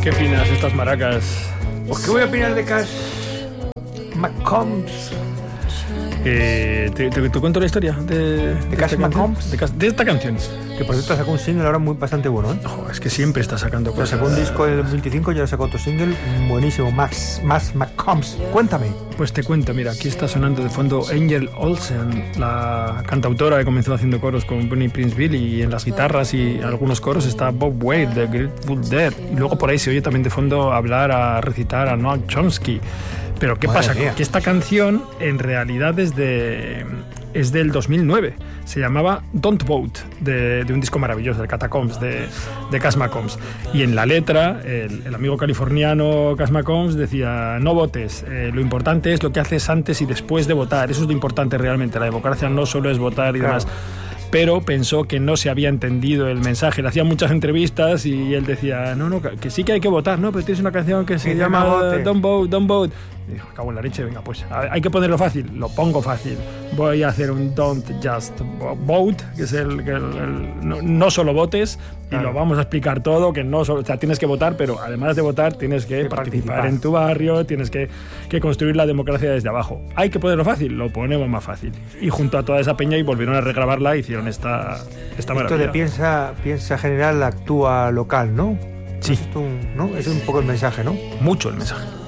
¿Qué opinas de estas maracas? Pues ¿qué voy a opinar de Cash McCombs? ¿Te cuento la historia de Cash McCombs? De esta canción. Que por cierto sacó un single ahora bastante bueno, ¿eh? Ojo, es que siempre está sacando Pues cosas. sacó un disco en el 2025 y ahora sacó otro single buenísimo, Max McCombs. Cuéntame. Pues te cuento, mira, aquí está sonando de fondo Angel Olsen, la cantautora que comenzó haciendo coros con Bonnie Prince Billy, y en las guitarras y algunos coros está Bob Wade de Grateful Dead, y luego por ahí se oye también de fondo recitar a Noam Chomsky. Pero ¿qué pasa? Que esta canción en realidad es del 2009. Se llamaba Don't Vote, de un disco maravilloso, de Catacombs, de Cash McCombs. Y en la letra, el amigo californiano Cash McCombs decía: no votes, lo importante es lo que haces antes y después de votar. Eso es lo importante realmente. La democracia no solo es votar y demás. Pero pensó que no se había entendido el mensaje. Le hacían muchas entrevistas y él decía: no, que sí que hay que votar, no, pero tienes una canción que se llama Don't Vote. Y dijo: cago en la leche, venga, pues hay que ponerlo fácil. Lo pongo fácil. Voy a hacer un Don't Just Vote, que es no solo votes, y lo vamos a explicar todo, que no solo, o sea, tienes que votar, pero además de votar tienes que participar en tu barrio, tienes que construir la democracia desde abajo. Hay que ponerlo fácil, lo ponemos más fácil. Y junto a toda esa peña y volvieron a regrabarla, hicieron esta maravilla. Esto de piensa general, actúa local, ¿no? Sí. ¿No? Es un poco el mensaje, ¿no? Mucho el mensaje.